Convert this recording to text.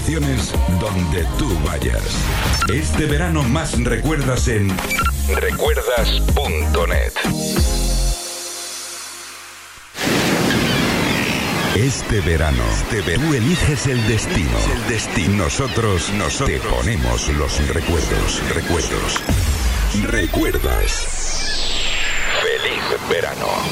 vacaciones donde tú vayas. Este verano más recuerdas en recuerdas.net. Este verano, tú eliges el destino. Nosotros te ponemos los recuerdos. Recuerdas. Feliz verano.